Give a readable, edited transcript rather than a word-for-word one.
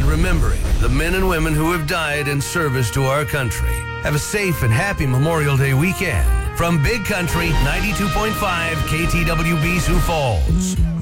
remembering the men and women who have died in service to our country. Have a safe and happy Memorial Day weekend. From Big Country 92.5 KTWB Sioux Falls.